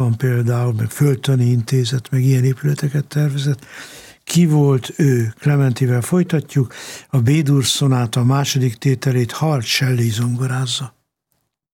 van például, meg Földtani Intézet, meg ilyen épületeket tervezett. Ki volt ő? Clementivel folytatjuk. A B-dur szonáta második tételét Hart Shelley zongorázza.